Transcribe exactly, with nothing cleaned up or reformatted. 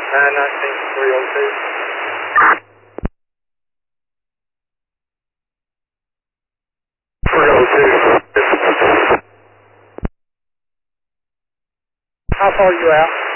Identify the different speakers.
Speaker 1: nine nineteen, three oh two. three oh two. How far are you out?